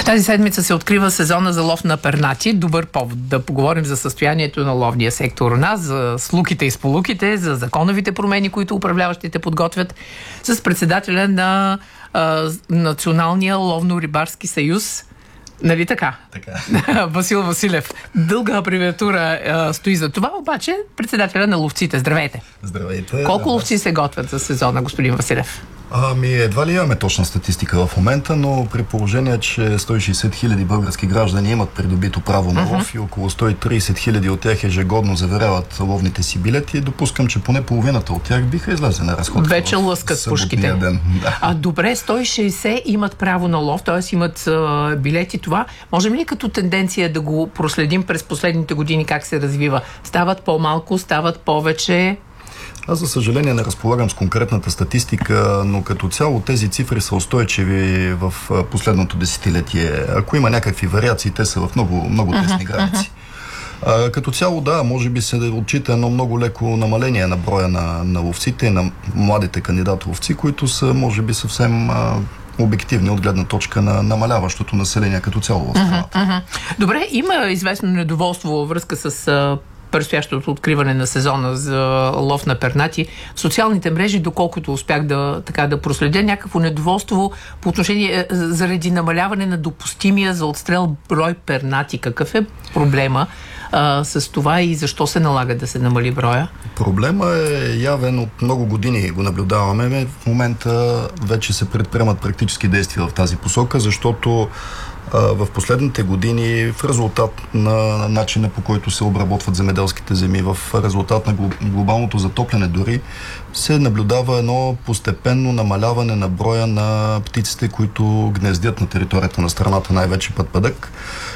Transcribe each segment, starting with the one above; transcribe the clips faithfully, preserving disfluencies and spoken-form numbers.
Тази седмица се открива сезона за лов на пернати. Добър повод да поговорим за състоянието на ловния сектор у нас, за слуките и сполуките, за законовите промени, които управляващите подготвят, с председателя на а, Националния ловно-рибарски съюз. Нали така? Така. Васил Василев. Дълга абревиатура а, стои за това, обаче председателя на ловците. Здравейте! Здравейте! Колко ловци се готвят за сезона, господин Василев? Ами, едва ли имаме точна статистика в момента, но при положение, че сто и шейсет хиляди български граждани имат придобито право на лов uh-huh. и около сто и трийсет хиляди от тях ежегодно заверяват ловните си билети, допускам, че поне половината от тях биха излезе на разходка. Вече лъскат пушките. Ден. Да. А добре, сто и шейсет имат право на лов, т.е. имат а, билети. Това можем ли като тенденция да го проследим през последните години как се развива? Стават по-малко, стават повече? Аз, за съжаление, не разполагам с конкретната статистика, но като цяло тези цифри са устойчиви в последното десетилетие. Ако има някакви вариации, те са в много, много тесни граници. А, като цяло, да, може би се отчита едно много леко намаление на броя на, на ловците, на младите кандидат-ловци, които са, може би, съвсем а, обективни от гледна точка на намаляващото население като цяло в страната. Uh-huh, uh-huh. Добре, има известно недоволство във връзка с а, предстоящото откриване на сезона за лов на пернати. В социалните мрежи, доколкото успях да, така, да проследя, някакво недоволство по отношение заради намаляване на допустимия за отстрел брой пернати. Какъв е проблема а, с това и защо се налага да се намали броя? Проблема е явен, от много години го наблюдаваме. В момента вече се предприемат практически действия в тази посока, защото в последните години, в резултат на начина, по който се обработват земеделските земи, в резултат на глобалното затопляне дори, се наблюдава едно постепенно намаляване на броя на птиците, които гнездят на територията на страната, най-вече пътпадък.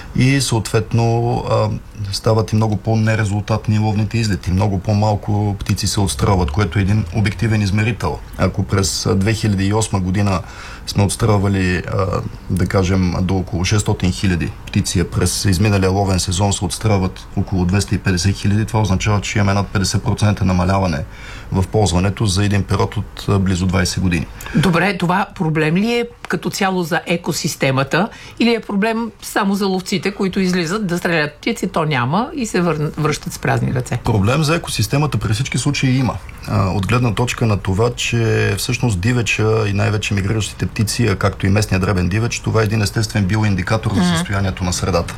И съответно стават и много по-нерезултатни ловните излети. Много по-малко птици се отстрелват, което е един обективен измерител. Ако през две хиляди и осма година сме отстрелвали, да кажем, до около шестстотин хиляди птици, през изминалия ловен сезон се отстрелват около двеста и петдесет хиляди, това означава, че имаме над петдесет процента намаляване в ползването за един период от близо двайсет години. Добре, това проблем ли е като цяло за екосистемата или е проблем само за ловците, които излизат да стрелят птици, то няма и се вър... връщат с празни ръце? Проблем за екосистемата при всички случаи има. От гледна точка на това, че всъщност дивеча и най-вече мигриращите птици, както и местния дребен дивеч, това е един естествен биоиндикатор за състоянието на средата.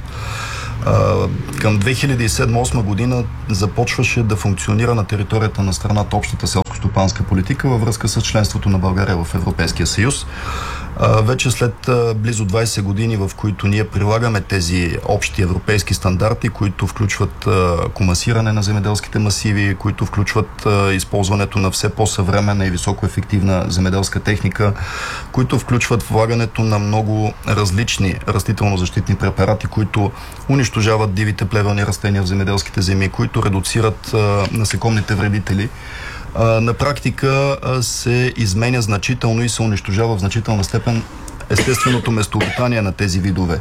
Uh, към две хиляди и седма-осма година започваше да функционира на територията на страната общата селско-стопанска политика във връзка с членството на България в Европейския съюз. Uh, вече след uh, близо двайсет години, в които ние прилагаме тези общи европейски стандарти, които включват uh, комасиране на земеделските масиви, които включват uh, използването на все по-съвременна и високоефективна земеделска техника, които включват влагането на много различни растително-защитни препарати, които унищожават дивите плевелни растения в земеделските земи, които редуцират uh, насекомните вредители. Uh, на практика uh, се изменя значително и се унищожава в значителна степен естественото местообитание на тези видове.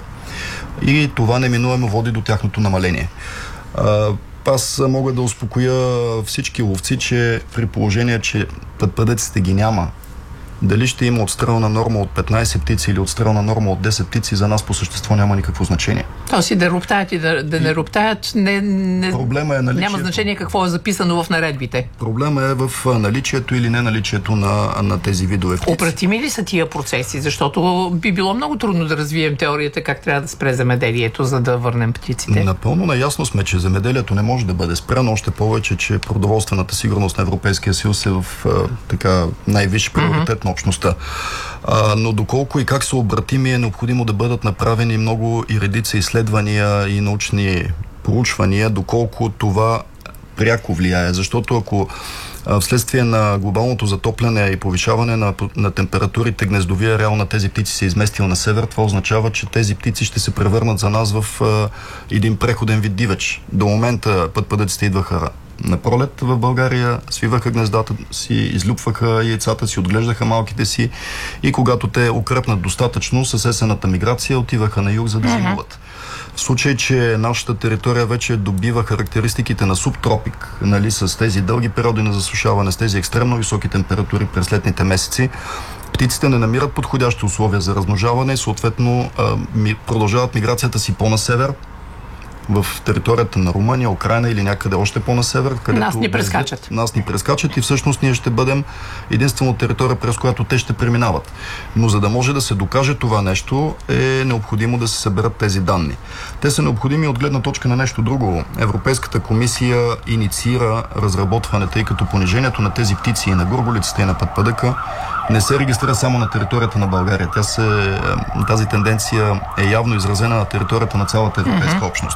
И това неминуемо води до тяхното намаление. Uh, аз мога да успокоя всички ловци, че при положение, че пътпадъците ги няма, дали ще има отстрелна норма от петнайсет птици или отстрелна норма от десет птици, за нас по същество няма никакво значение. То си да роптаят и да, да не роптаят, не, не, проблема е наличието. Няма значение какво е записано в наредбите. Проблема е в наличието или не наличието на, на тези видове птици. Опратими ли са тия процеси? Защото би било много трудно да развием теорията как трябва да спре земеделието, за да върнем птиците. Напълно наясно сме, че земеделието не може да бъде спряно, още повече, че продоволствената сигурност на Европейския съюз е в така най-висши приоритет на общността. А, но доколко и как са обратими, е необходимо да бъдат направени много и редица изследвания и научни проучвания, доколко това пряко влияе. Защото ако а, вследствие на глобалното затопляне и повишаване на, на температурите, гнездовия ареал на тези птици се изместил на север, това означава, че тези птици ще се превърнат за нас в а, един преходен вид дивеч. До момента пътпадъците идваха на пролет в България, свиваха гнездата си, излюпваха яйцата си, отглеждаха малките си и когато те укрепнат достатъчно, с есенната миграция отиваха на юг, за да зимуват. В случай, че нашата територия вече добива характеристиките на субтропик, нали, с тези дълги периоди на засушаване, с тези екстремно високи температури през летните месеци, птиците не намират подходящи условия за размножаване и съответно продължават миграцията си по-на север, в територията на Румъния, Украйна или някъде още по-на север, където нас ни прескачат. Нас ни прескачат и всъщност ние ще бъдем единствено територия, през която те ще преминават. Но за да може да се докаже това нещо, е необходимо да се съберат тези данни. Те са необходими от гледна точка на нещо друго. Европейската комисия инициира разработване, тъй като понижението на тези птици и на гурголиците и на пътпъдъка не се регистрира само на територията на България. Тя се, тази тенденция е явно изразена на територията на цялата европейска mm-hmm. общност.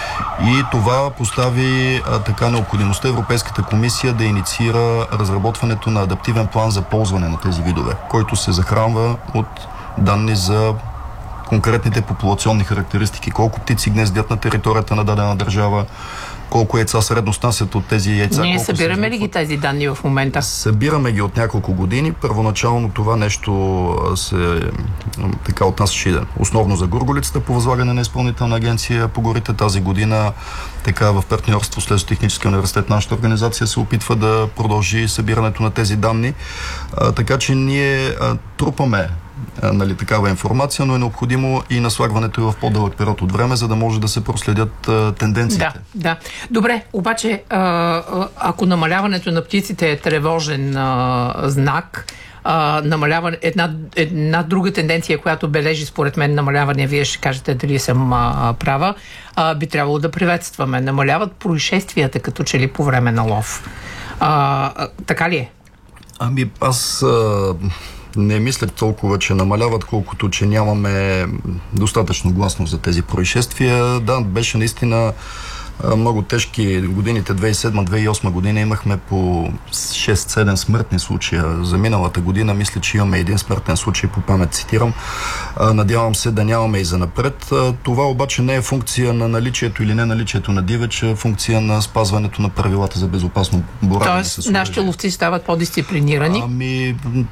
И това постави а, така необходимостта Европейската комисия да инициира разработването на адаптивен план за ползване на тези видове, който се захранва от данни за конкретните популационни характеристики. Колко птици гнездят на територията на дадена държава, колко яйца средно снасят от тези яйца. Ние събираме ли ги тези данни в момента? Събираме ги от няколко години. Първоначално това нещо се така отнасяше основно за гурголицата по възлагане на Изпълнителна агенция по горите. Тази година така в партньорство с Лесотехническия университет нашата организация се опитва да продължи събирането на тези данни. А, така че ние а, трупаме нали, такава информация, но е необходимо и наслагването в по-дълъг период от време, за да може да се проследят а, тенденциите. Да, да. Добре, обаче а, ако намаляването на птиците е тревожен а, знак, а, намаляване, една, една друга тенденция, която бележи според мен намаляване, вие ще кажете дали съм а, права, а, би трябвало да приветстваме. Намаляват происшествията като че ли по време на лов. А, а, така ли е? Ами аз... А... Не мисля толкова, че намаляват, колкото че нямаме достатъчно гласност за тези происшествия. Да, беше наистина много тежки годините. две хиляди и седма - две хиляди и осма година имахме по шест-седем смъртни случая. За миналата година мисля, че имаме един смъртен случай, по памет цитирам. Надявам се да нямаме и за напред. Това обаче не е функция на наличието или не наличието на дивеч, а функция на спазването на правилата за безопасно боравене. Тоест, нашите ловци стават по-дисциплинирани? Ами...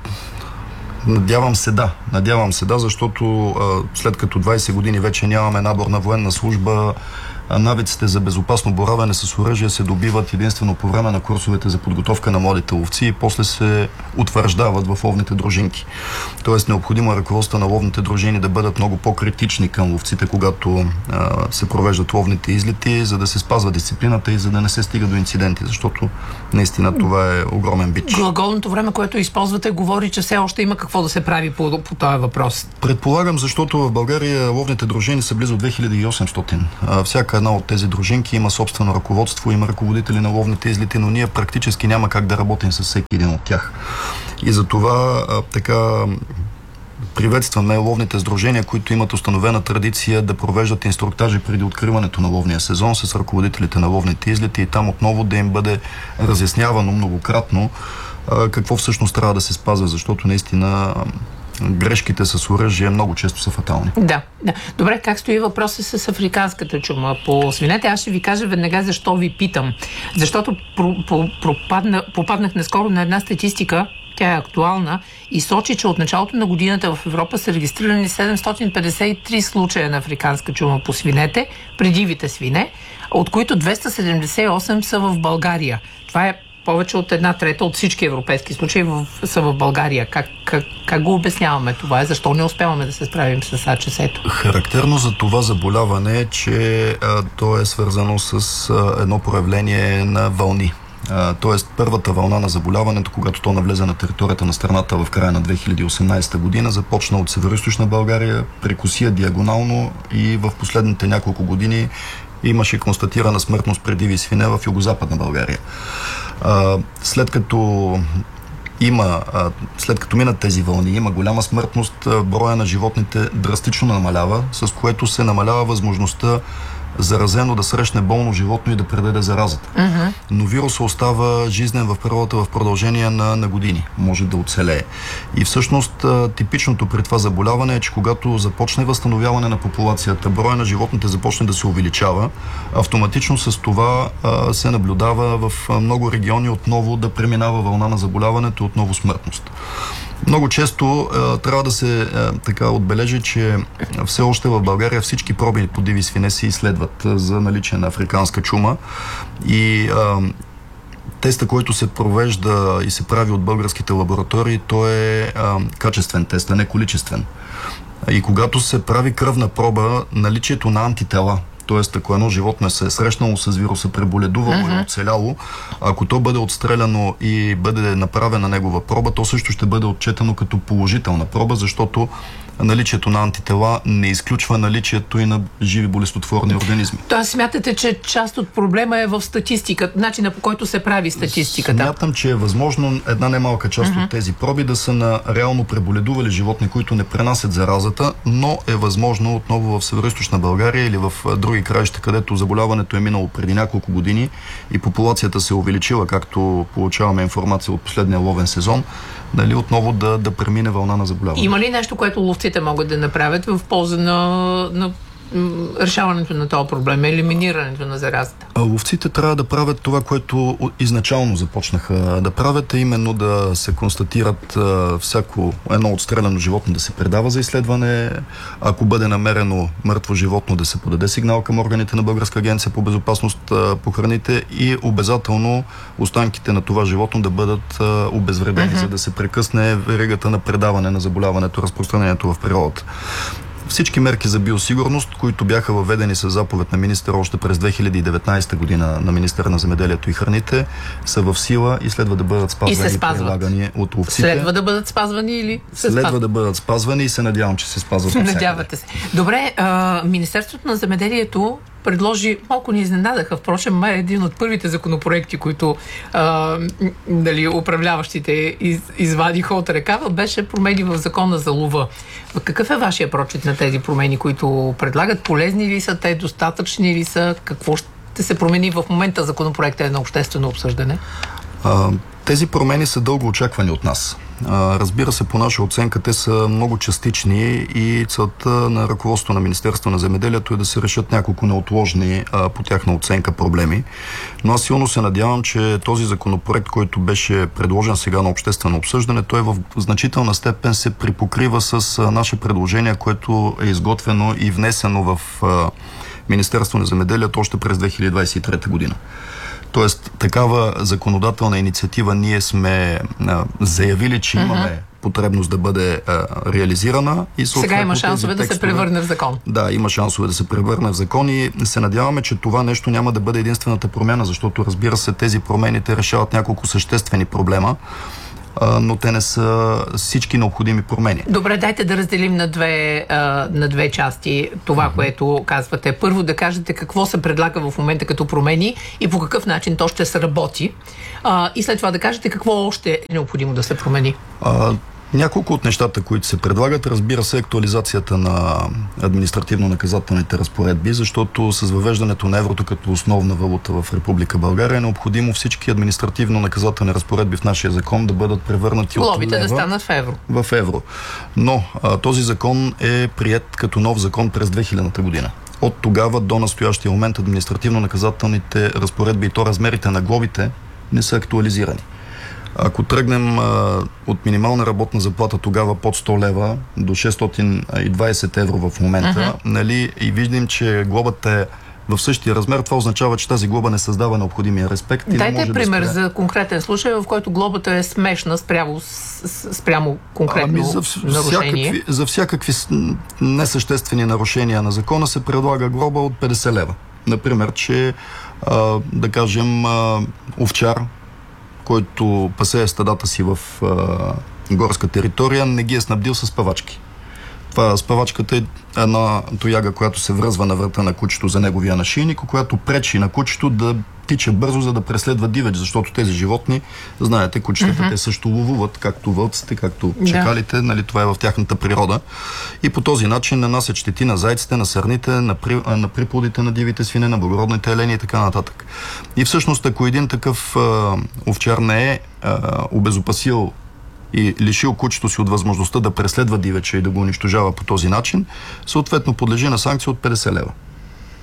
Надявам се да. Надявам се да, защото а, след като двайсет години вече нямаме набор на военна служба, а навиците за безопасно боравене с оръжие се добиват единствено по време на курсовете за подготовка на младите ловци и после се утвърждават в ловните дружинки. Тоест необходимо е ръководството на ловните дружини да бъдат много по-критични към ловците, когато а, се провеждат ловните излети, за да се спазва дисциплината и за да не се стига до инциденти, защото наистина това е огромен бич. Глаголното време, което използвате, говори, че все още има какво да се прави по, по този въпрос. Предполагам, защото в България ловните дружини са близо две хиляди и осемстотин. А, всяка една от тези дружинки има собствено ръководство, има ръководители на ловните излети, но ние практически няма как да работим с всеки един от тях. И за това а, така приветстваме ловните сдружения, които имат установена традиция да провеждат инструктажи преди откриването на ловния сезон с ръководителите на ловните излети и там отново да им бъде разяснявано многократно а, какво всъщност трябва да се спазва, защото наистина грешките с оръжие много често са фатални. Да, да. Добре, как стои въпросът с африканската чума по свинете? Аз ще ви кажа веднага защо ви питам. Защото про, про, пропадна, попаднах наскоро на една статистика, тя е актуална и сочи, че от началото на годината в Европа са регистрирани седемстотин петдесет и три случая на африканска чума по свинете, при дивите свине, от които двеста седемдесет и осем са в България. Това е повече от една трета от всички европейски случаи в, са в България. Как, как, как го обясняваме това? Защо не успяваме да се справим с А Ч С-то? Характерно за това заболяване е, че а, то е свързано с а, едно проявление на вълни. А, тоест първата вълна на заболяването, когато то навлезе на територията на страната в края на две хиляди и осемнадесета година, започна от североизточна България, прекоси диагонално и в последните няколко години имаше констатирана смъртност при диви свине в югозападна България. А, след като има, а, след като минат тези вълни, има голяма смъртност, броя на животните драстично намалява, с което се намалява възможността заразено да срещне болно животно и да предаде заразата. Uh-huh. Но вируса остава жизнен в природата в продължение на, на години. Може да оцелее. И всъщност типичното при това заболяване е, че когато започне възстановяване на популацията, броя на животните започне да се увеличава, автоматично с това а, се наблюдава в много региони отново да преминава вълна на заболяването и отново смъртност. Много често а, трябва да се а, така отбележи, че все още в България всички проби по диви свине се изследват а, за наличие на африканска чума и а, теста, който се провежда и се прави от българските лаборатории, то е а, качествен тест, а не количествен. И когато се прави кръвна проба, наличието на антитела, т.е. ако едно животно се е срещнало с вируса, преболедувало uh-huh. и оцеляло, ако то бъде отстреляно и бъде направена негова проба, то също ще бъде отчетено като положителна проба, защото наличието на антитела не изключва наличието и на живи болестотворни организми. Тоест смятате, че част от проблема е в статистиката, начина по който се прави статистиката? Смятам, че е възможно една немалка част uh-huh. от тези проби да са на реално преболедували животни, които не пренасят заразата, но е възможно отново в Североизточна България или в други краища, където заболяването е минало преди няколко години и популацията се е увеличила, както получаваме информация от последния ловен сезон, нали, отново да, да премине вълна на заболяване. Има ли нещо, което ловците могат да направят в полза на, на решаването на този проблем, елиминирането на заразата? Ловците трябва да правят това, което изначално започнаха да правят, а именно да се констатират а, всяко едно отстреляно животно да се предава за изследване. Ако бъде намерено мъртво животно, да се подаде сигнал към органите на Българска агенция по безопасност а, по храните и обязателно останките на това животно да бъдат а, обезвредени, uh-huh. за да се прекъсне веригата на предаване на заболяването, разпространението в природата. Всички мерки за биосигурност, които бяха въведени с заповед на министъра още през две хиляди и деветнадесета година на министъра на земеделието и храните, са в сила и следва да бъдат спазвани и прилагани от ловците. Следва да бъдат спазвани или се Следва спазват? да бъдат спазвани и се надявам, че се спазват. Надявате се. Добре, а, Министерството на земеделието предложи, малко ни изненадаха, впрочем, май е един от първите законопроекти, които а, дали, управляващите из, извадиха от ръкава, беше промени в закона за лова. Какъв е вашия прочит на тези промени, които предлагат? Полезни ли са те, достатъчни ли са? Какво ще се промени в момента? Законопроекта е на обществено обсъждане. А, тези промени са дълго очаквани от нас. А, разбира се, по наша оценка, те са много частични и целта на ръководството на Министерството на земеделието е да се решат няколко неотложни а, по тяхна оценка проблеми. Но аз силно се надявам, че този законопроект, който беше предложен сега на обществено обсъждане, той в значителна степен се припокрива с а, наше предложение, което е изготвено и внесено в а, Министерството на земеделието още през две хиляди двадесет и трета година. Тоест, такава законодателна инициатива ние сме а, заявили, че имаме uh-huh. потребност да бъде а, реализирана. И сега има шансове да се превърне в закон. Да, има шансове да се превърне в закон и се надяваме, че това нещо няма да бъде единствената промяна, защото, разбира се, тези промени те решават няколко съществени проблема, но те не са всички необходими промени. Добре, дайте да разделим на две, на две части това, uh-huh. което казвате. Първо да кажете какво се предлага в момента като промени и по какъв начин то ще се работи. И след това да кажете какво още е необходимо да се промени. А, Няколко от нещата, които се предлагат, разбира се, актуализацията на административно-наказателните разпоредби, защото с въвеждането на еврото като основна валута в Република България е необходимо всички административно-наказателни разпоредби в нашия закон да бъдат превърнати от левовите да станат в евро. В евро. Но а, този закон е приет като нов закон през две хилядната година. От тогава до настоящия момент административно-наказателните разпоредби и то размерите на глобите не са актуализирани. Ако тръгнем а, от минимална работна заплата тогава под сто лева до шестстотин и двадесет евро в момента, uh-huh. нали, и виждам, че глобата е в същия размер, това означава, че тази глоба не създава необходимия респект. Дайте може пример да спря... за конкретен случай, в който глобата е смешна спрямо, спрямо конкретно ами за, нарушение. Всякакви, за всякакви несъществени нарушения на закона се предлага глоба от петдесет лева. Например, че а, да кажем а, овчар, който пасее стадата си в а, горска територия, не ги е снабдил с павачки. Това спавачката е една тояга, която се връзва на врата на кучето за неговия нашийник, която пречи на кучето да тича бързо, за да преследва дивеч, защото тези животни, знаете, кучетата, uh-huh. те също ловуват, както вълците, както чакалите, нали, това е в тяхната природа. И по този начин нанасят щети на зайците, на сърните, на, при, на приплодите на дивите свине, на благородните елени и така нататък. И всъщност, ако един такъв а, овчар не е а, обезопасил и лишил кучето си от възможността да преследва дивеча и да го унищожава по този начин, съответно подлежи на санкция от петдесет лева.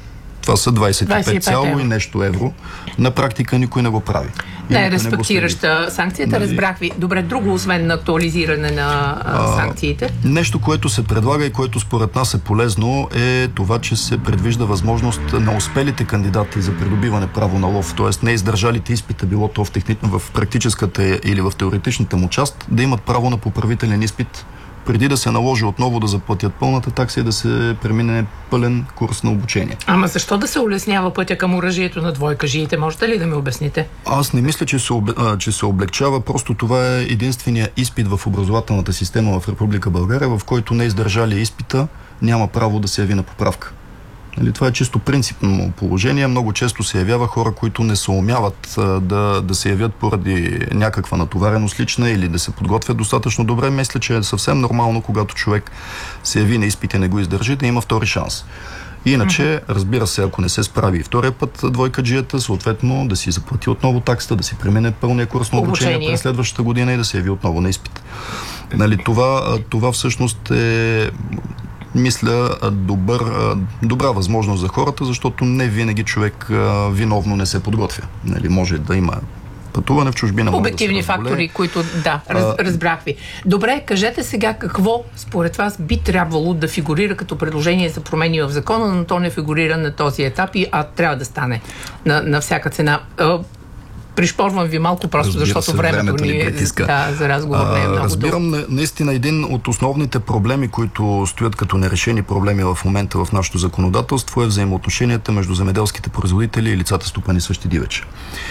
Това са двайсет и пет цяло и нещо евро. На практика никой не го прави. Не, респектираща санкцията, нали? Разбрах ви. Добре, друго, освен на актуализиране на а, санкциите? А, нещо, което се предлага и което според нас е полезно, е това, че се предвижда възможност на успелите кандидати за придобиване право на лов, т.е. не издържалите изпита, било то в, техни... в практическата или в теоретичната му част, да имат право на поправителен изпит, преди да се наложи отново да заплатят пълната такса и да се премине пълен курс на обучение. Ама защо да се улеснява пътя към оръжието на двойкажиите? Можете ли да ми обясните? Аз не мисля, че се, об... че се облегчава. Просто това е единствения изпит в образователната система в Република България, в който не издържали изпита, няма право да се яви на поправка. Нали, това е чисто принципно положение. Много често се явява хора, които не съумяват да, да се явят поради някаква натовареност лична или да се подготвят достатъчно добре. Мисля, че е съвсем нормално, когато човек се яви на изпит и не го издържи, да има втори шанс. Иначе, разбира се, ако не се справи и втория път двойкаджията, съответно да си заплати отново таксата, да си премине пълния курс на обучение, обучение през следващата година и да се яви отново на изпит. Нали, това, това всъщност е, мисля, добър, добра възможност за хората, защото не винаги човек виновно не се подготвя. Нали, може да има пътуване в чужбина. Обективни да фактори, които, да, раз, а... разбрах ви. Добре, кажете сега какво според вас би трябвало да фигурира като предложение за промени в закона, но то не фигурира на този етап, и, а трябва да стане на, на всяка цена. Пришпорвам ви малко, просто разбира защото се, времето, времето ни е, да, за разговор не е много. Разбирам, дълго. Наистина един от основните проблеми, които стоят като нерешени проблеми в момента в нашето законодателство, е взаимоотношенията между земеделските производители и лицата стопанисващи дивеча.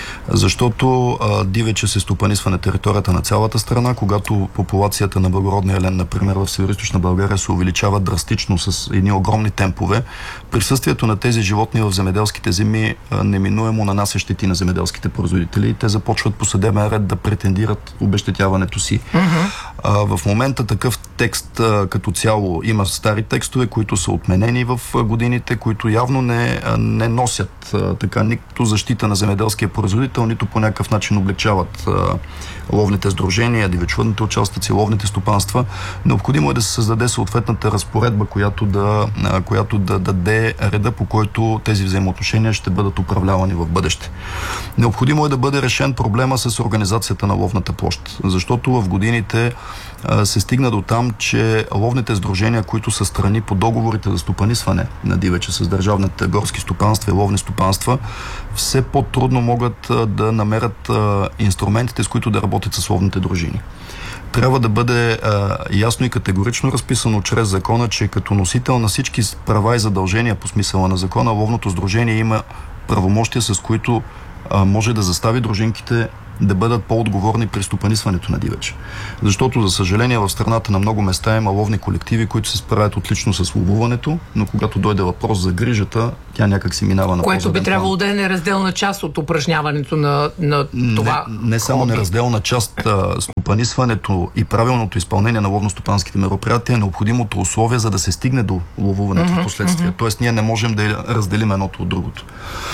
Защото а, дивеча се стопанисва на територията на цялата страна, когато популацията на благородния елен, например в Североизточна България, се увеличава драстично с едни огромни темпове. Присъствието на тези животни в земеделските земи а, неминуемо нанася щети на земеделските производители и те започват по съдебен ред да претендират обезщетяването си. Uh-huh. А, в момента такъв текст а, като цяло има стари текстове, които са отменени в а, годините, които явно не, а, не носят а, така нито защита на земеделския производител, нито по някакъв начин облегчават а, ловните сдружения, дивечовъдните участъци, ловните стопанства. Необходимо е да се създаде съответната разпоредба, която да, а, която да даде реда, по който тези взаимоотношения ще бъдат управлявани в бъдеще. Необходимо е да бъде решен проблема с организацията на ловната площ, защото в годините а, се стигна до там, че ловните сдружения, които са страни по договорите за стопанисване на дивеча с държавните горски стопанства и ловни стопанства, все по-трудно могат а, да намерят а, инструментите, с които да работят с ловните дружини. Трябва да бъде а, ясно и категорично разписано чрез закона, че като носител на всички права и задължения по смисъла на закона, ловното сдружение има правомощия, с които а, може да застави дружинките да бъдат по-отговорни при стопанисването на дивеч. Защото, за съжаление, в страната на много места има ловни колективи, които се справят отлично с ловуването, но когато дойде въпрос за грижата, тя някак си минава на което би трябвало да е неразделна част от упражняването на, на това. Не, не само неразделна част, а, стопанисването и правилното изпълнение на ловно-стопанските мероприятия е необходимото условие, за да се стигне до ловуването mm-hmm, в последствие. Mm-hmm. Тоест, ние не можем да разделим едното от другото.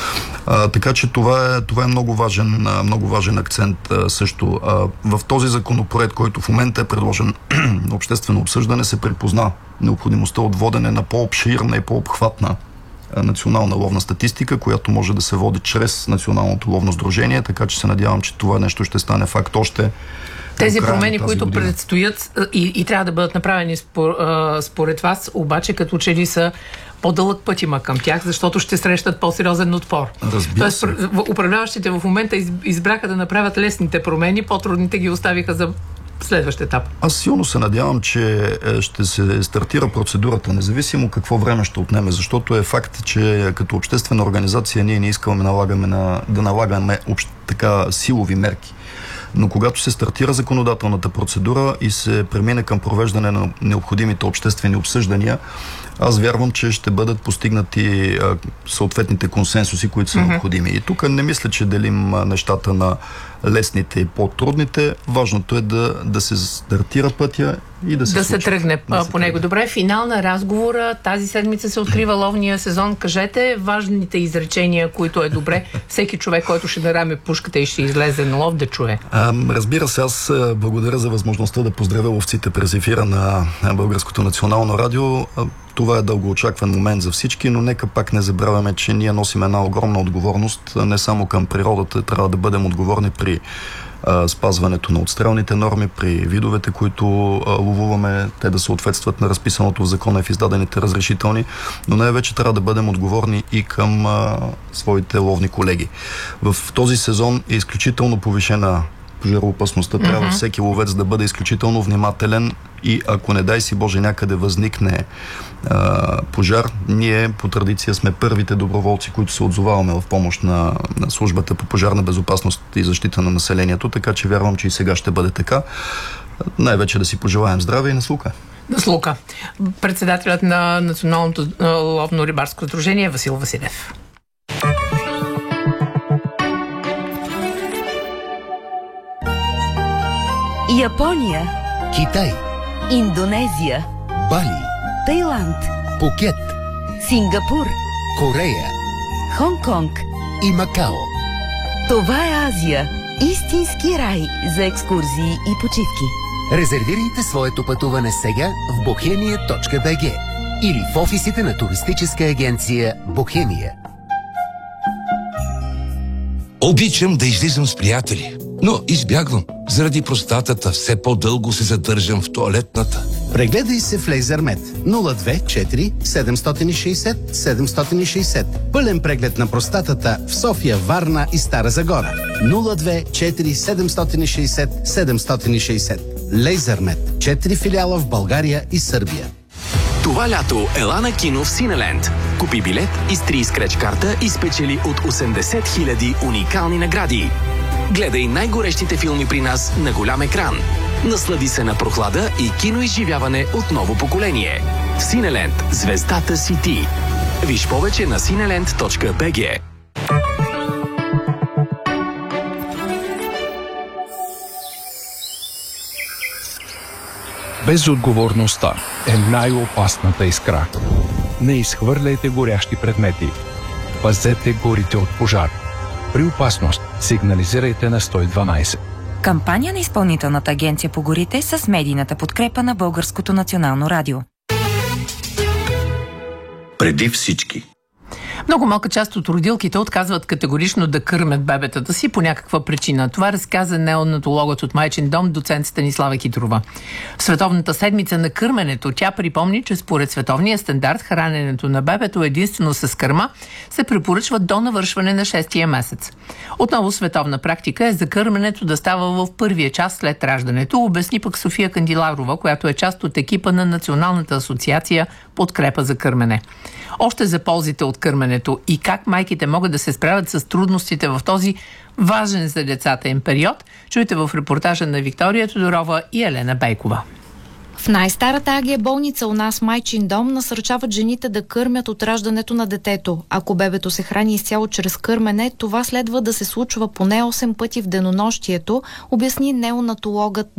А, така че това е, това е много важен, много важен акцент а, също. А, в този законопроект, който в момента е предложен на обществено обсъждане, се припозна необходимостта от водене на по-обширна и по-обхватна а, национална ловна статистика, която може да се води чрез Националното ловно сдружение, така че се надявам, че това нещо ще стане факт още. Тези промени, които година. предстоят и, и трябва да бъдат направени спор, а, според вас, обаче като че ли са по-дълъг път има към тях, защото ще срещат по-сериозен отпор. Тоест, управляващите в момента избраха да направят лесните промени, по-трудните ги оставиха за следващ етап. Аз силно се надявам, че ще се стартира процедурата, независимо какво време ще отнеме, защото е факт, че като обществена организация ние не искаме налагаме на, да налагаме общ, така силови мерки. Но когато се стартира законодателната процедура и се премине към провеждане на необходимите обществени обсъждания, аз вярвам, че ще бъдат постигнати а, съответните консенсуси, които са mm-hmm. необходими. И тук не мисля, че делим а, нещата на лесните и по-трудните. Важното е да, да се стартира пътя и да се Да случва. се тръгне да по него. Добре, финал на разговора. Тази седмица се открива ловния сезон. Кажете важните изречения, които е добре всеки човек, който ще нараме пушката и ще излезе на лов, да чуе. А, разбира се, аз благодаря за възможността да поздравя ловците през ефира на Българското национално радио. Това е дългоочакван момент за всички, но нека пак не забравяме, че ние носим една огромна отговорност, не само към природата, трябва да бъдем отговорни при а, спазването на отстрелните норми, при видовете, които а, ловуваме, те да съответстват на разписаното в закона и в издадените разрешителни, но най-вече трябва да бъдем отговорни и към а, своите ловни колеги. В този сезон е изключително повишена пожароопасността. Трябва mm-hmm. всеки ловец да бъде изключително внимателен и ако не дай си Боже някъде възникне а, пожар, ние по традиция сме първите доброволци, които се отзоваваме в помощ на, на службата по пожарна безопасност и защита на населението, така че вярвам, че и сега ще бъде така. Най-вече да си пожелаем здраве и наслука. Наслука. Председателят на Националното ловно-рибарско сдружение Васил Василев. Япония, Китай, Индонезия, Бали, Тайланд, Пукет, Сингапур, Корея Хонг-Конг и Макао. Това е Азия. Истински рай за екскурзии и почивки. Резервирайте своето пътуване сега в бохемия точка би джи или в офисите на туристическа агенция Бохемия. Обичам да излизам с приятели, но избягвам. Заради простатата все по-дълго се задържам в тоалетната. Прегледай се в Лейзермет нула две четири седемстотин и шейсет седемстотин и шейсет. Пълен преглед на простатата в София, Варна и Стара Загора. нула две четири седемстотин и шейсет седемстотин и шейсет. Лейзермет. Четири филиала в България и Сърбия. Това лято ела на кино в Синеленд. Купи билет, изтри скреч карта и спечели от осемдесет хиляди уникални награди. Гледай най-горещите филми при нас на голям екран. Наслади се на прохлада и киноизживяване от ново поколение. В Синеленд. Звездата си ти. Виж повече на синеленд точка би джи. Безотговорността е най-опасната искра. Не изхвърляйте горящи предмети. Пазете горите от пожар. При опасност сигнализирайте на сто и дванайсет. Кампания на Изпълнителната агенция по горите с медийната подкрепа на Българското национално радио. Преди всички. Много малка част от родилките отказват категорично да кърмят бебетата си по някаква причина. Това разказа неонатологът от Майчин дом, доцент Станислава Хитрова. В Световната седмица на кърменето тя припомни, че според световния стандарт храненето на бебето единствено с кърма се препоръчва до навършване на шестия месец. Отново световна практика е за кърменето да става в първия час след раждането, обясни пък София Кандиларова, която е част от екипа на Националната асоциация Подкрепа за кърмене. Още за ползите от кърменето и как майките могат да се справят с трудностите в този важен за децата им период, чуйте в репортажа на Виктория Тодорова и Елена Бейкова. В най-старата АГ болница у нас Майчин дом насърчават жените да кърмят от раждането на детето. Ако бебето се храни изцяло чрез кърмене, това следва да се случва поне осем пъти в денонощието, обясни неонатологът